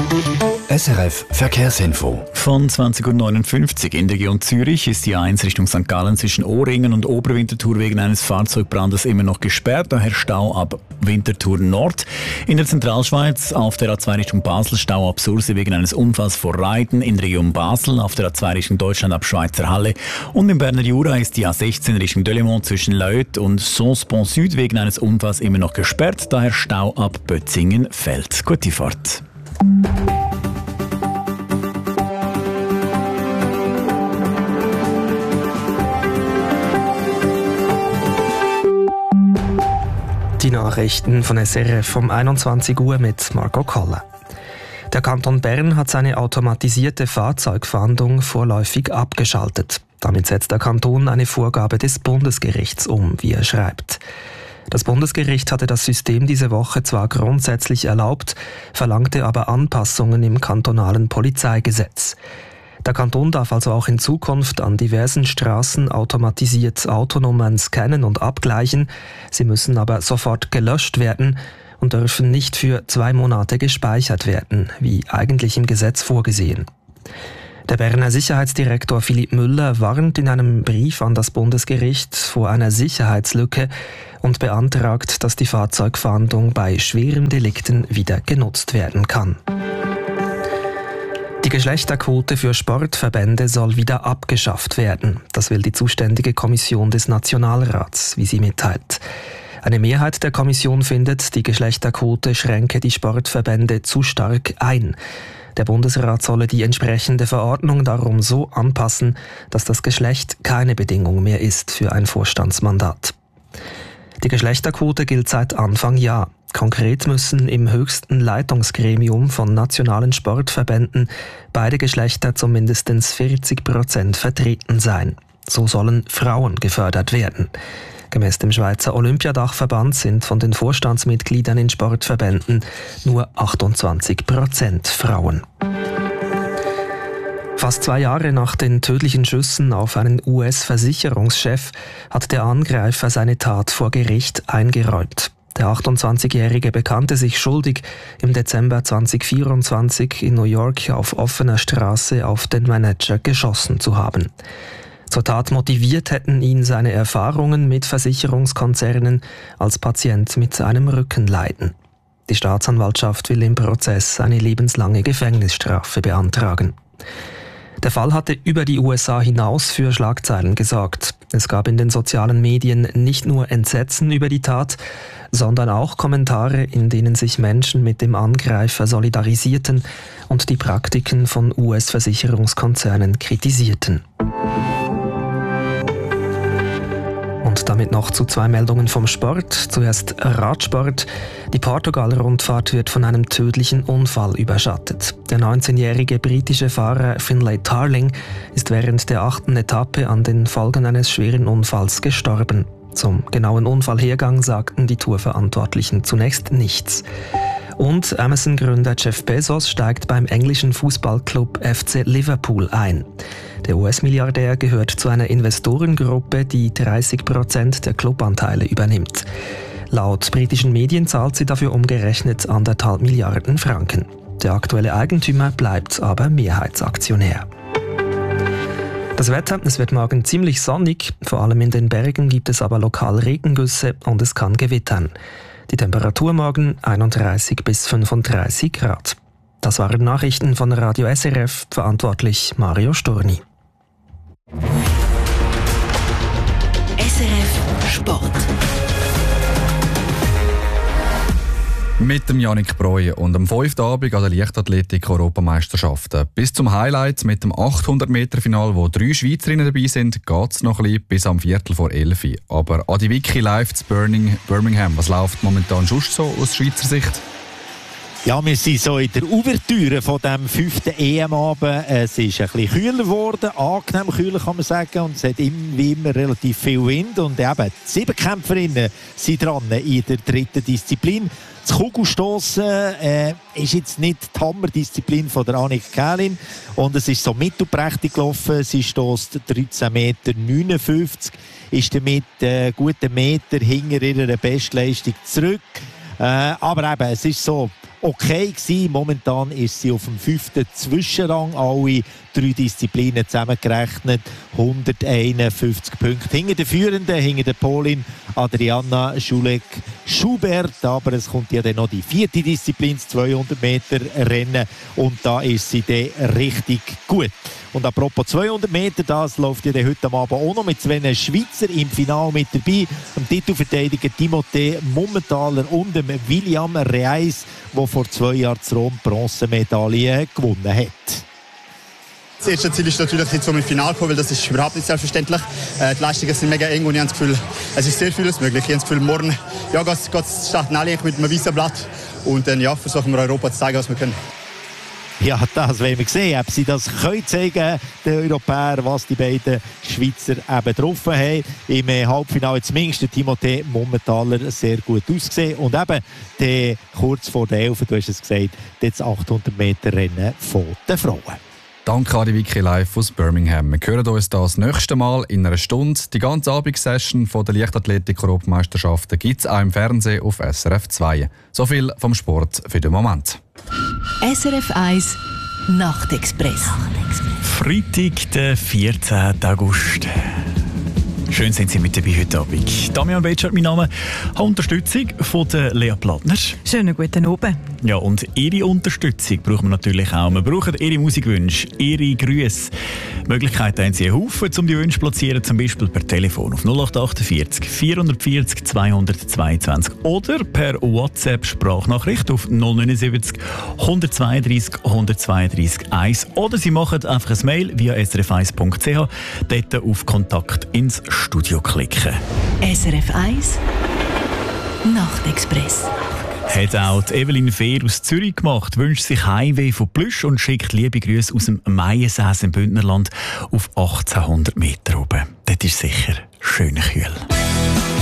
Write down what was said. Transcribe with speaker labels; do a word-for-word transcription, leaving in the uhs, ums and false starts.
Speaker 1: S R F Verkehrsinfo.
Speaker 2: Von zwanzig Uhr neunundfünfzig in der Region Zürich ist die eins Richtung Sankt Gallen zwischen Ohringen und Oberwinterthur wegen eines Fahrzeugbrandes immer noch gesperrt, daher Stau ab Winterthur Nord. In der Zentralschweiz auf der A zwei Richtung Basel Stau ab Sursee wegen eines Unfalls vor Reiten, in der Region Basel auf der A zwei Richtung Deutschland ab Schweizer Halle und im Berner Jura ist die A sechzehn Richtung Delémont zwischen Leuth und Sons-Pont Süd wegen eines Unfalls immer noch gesperrt, daher Stau ab Bötzingen-Feld. Gute Fahrt.
Speaker 3: Die Nachrichten von S R F um einundzwanzig Uhr mit Marco Koller. Der Kanton Bern hat seine automatisierte Fahrzeugfahndung vorläufig abgeschaltet. Damit setzt der Kanton eine Vorgabe des Bundesgerichts um, wie er schreibt. Das Bundesgericht hatte das System diese Woche zwar grundsätzlich erlaubt, verlangte aber Anpassungen im kantonalen Polizeigesetz. Der Kanton darf also auch in Zukunft an diversen Straßen automatisiert Autonummern scannen und abgleichen. Sie müssen aber sofort gelöscht werden und dürfen nicht für zwei Monate gespeichert werden, wie eigentlich im Gesetz vorgesehen. Der Berner Sicherheitsdirektor Philipp Müller warnt in einem Brief an das Bundesgericht vor einer Sicherheitslücke und beantragt, dass die Fahrzeugfahndung bei schweren Delikten wieder genutzt werden kann. Die Geschlechterquote für Sportverbände soll wieder abgeschafft werden. Das will die zuständige Kommission des Nationalrats, wie sie mitteilt. Eine Mehrheit der Kommission findet, die Geschlechterquote schränke die Sportverbände zu stark ein. Der Bundesrat solle die entsprechende Verordnung darum so anpassen, dass das Geschlecht keine Bedingung mehr ist für ein Vorstandsmandat. Die Geschlechterquote gilt seit Anfang Jahr. Konkret müssen im höchsten Leitungsgremium von nationalen Sportverbänden beide Geschlechter zu mindestens vierzig Prozent vertreten sein. So sollen Frauen gefördert werden. Gemäss dem Schweizer Olympiadachverband sind von den Vorstandsmitgliedern in Sportverbänden nur achtundzwanzig Prozent Frauen. Fast zwei Jahre nach den tödlichen Schüssen auf einen U S-Versicherungschef hat der Angreifer seine Tat vor Gericht eingeräumt. Der achtundzwanzigjährige bekannte sich schuldig, im Dezember zweitausendvierundzwanzig in New York auf offener Straße auf den Manager geschossen zu haben. Zur Tat motiviert hätten ihn seine Erfahrungen mit Versicherungskonzernen als Patient mit einem Rückenleiden. Die Staatsanwaltschaft will im Prozess eine lebenslange Gefängnisstrafe beantragen. Der Fall hatte über die U S A hinaus für Schlagzeilen gesorgt. Es gab in den sozialen Medien nicht nur Entsetzen über die Tat, sondern auch Kommentare, in denen sich Menschen mit dem Angreifer solidarisierten und die Praktiken von U S-Versicherungskonzernen kritisierten. Und damit noch zu zwei Meldungen vom Sport. Zuerst Radsport. Die Portugal-Rundfahrt wird von einem tödlichen Unfall überschattet. Der neunzehnjährige britische Fahrer Finlay Tarling ist während der achten Etappe an den Folgen eines schweren Unfalls gestorben. Zum genauen Unfallhergang sagten die Tourverantwortlichen zunächst nichts. Und Amazon-Gründer Jeff Bezos steigt beim englischen Fußballclub F C Liverpool ein. Der U S-Milliardär gehört zu einer Investorengruppe, die dreißig Prozent der Clubanteile übernimmt. Laut britischen Medien zahlt sie dafür umgerechnet anderthalb Milliarden Franken. Der aktuelle Eigentümer bleibt aber Mehrheitsaktionär. Das Wetter, es wird morgen ziemlich sonnig, vor allem in den Bergen gibt es aber lokal Regengüsse und es kann gewittern. Die Temperatur morgen einunddreißig bis fünfunddreißig Grad. Das waren Nachrichten von Radio S R F, verantwortlich Mario Storni.
Speaker 4: S R F Sport.
Speaker 5: Mit dem Yannick Breu und am fünften Abend an der Leichtathletik-Europameisterschaften. Bis zum Highlight mit dem achthundert-Meter-Final, wo drei Schweizerinnen dabei sind, geht es noch ein bisschen bis am Viertel vor elf. Aber Adi Vicky live zu Birmingham. Was läuft momentan sonst so aus Schweizer Sicht?
Speaker 6: Ja, wir sind so in der Ouvertüre von dem fünften E M-Abend. Es ist ein bisschen kühler geworden, angenehm kühler kann man sagen. Und es hat immer, wie immer relativ viel Wind. Und eben, die Siebenkämpferinnen sind dran in der dritten Disziplin. Das Kugelstossen äh, ist jetzt nicht die Hammerdisziplin von der Annik Kählin. Und es ist so mittelprächtig gelaufen. Sie stößt dreizehn Meter neunundfünfzig, ist damit äh, guten Meter hinter ihrer Bestleistung zurück. Äh, aber eben, es ist so, okay gewesen. Momentan ist sie auf dem fünften Zwischenrang. Alle drei Disziplinen zusammengerechnet. hunderteinundfünfzig Punkte. Hinter der Führenden, hinter der Polin Adriana Schulek-Schubert. Aber es kommt ja dann noch die vierte Disziplin, das zweihundert Meter Rennen. Und da ist sie dann richtig gut. Und apropos zweihundert Meter, das läuft ja heute Abend auch noch mit zwei Schweizer im Finale mit dabei. Dem Titelverteidiger Timothée Mummentaler und dem William Reis, der vor zwei Jahren die Rom Bronzemedaille gewonnen hat.
Speaker 7: Das erste Ziel ist natürlich jetzt zum Finale kommen, weil das ist überhaupt nicht selbstverständlich. Äh, die Leistungen sind mega eng und ich habe das Gefühl, es ist sehr vieles möglich. Ich habe das Gefühl, morgen ja, starten alle mit einem weißen Blatt und dann ja, versuchen wir Europa zu zeigen, was wir können.
Speaker 6: Ja, das wollen wir sehen, ob sie das können zeigen, den Europäern, was die beiden Schweizer eben getroffen haben. Im Halbfinale zumindest der Timothée Mummentaler sehr gut ausgesehen. Und eben der, kurz vor der Elf, du hast es gesagt, das achthundert Meter Rennen von den Frauen.
Speaker 5: Danke an die Wiki live aus Birmingham. Wir hören uns das nächste Mal in einer Stunde. Die ganze Abendsession der Leichtathletik-Europameisterschaften gibt es auch im Fernsehen auf S R F zwei. So viel vom Sport für den Moment.
Speaker 4: S R F eins Nachtexpress.
Speaker 2: Freitag, der vierzehnten August. Schön sind Sie mit dabei heute Abend. Damian Betschart, mein Name. Ich habe Unterstützung von der Lea Plattner.
Speaker 8: Schönen guten Abend.
Speaker 2: Ja, und Ihre Unterstützung brauchen wir natürlich auch. Wir brauchen Ihre Musikwünsche, Ihre Grüße. Möglichkeiten haben Sie einen Haufen, um die Wünsche zu platzieren, zum Beispiel per Telefon auf null acht achtundvierzig vierhundertvierzig zweihundertzweiundzwanzig oder per WhatsApp-Sprachnachricht auf null neunundsiebzig hundertzweiunddreißig hundertzweiunddreißig eins oder Sie machen einfach ein Mail via s r f eins punkt c h, dort auf Kontakt ins Studio klicken.
Speaker 4: S R F eins Nachtexpress.
Speaker 2: Hat auch die Evelyn Fehr aus Zürich gemacht, wünscht sich Heimweh von Plüsch und schickt liebe Grüße aus dem Maiensäß im Bündnerland auf achtzehnhundert Meter oben. Das ist sicher.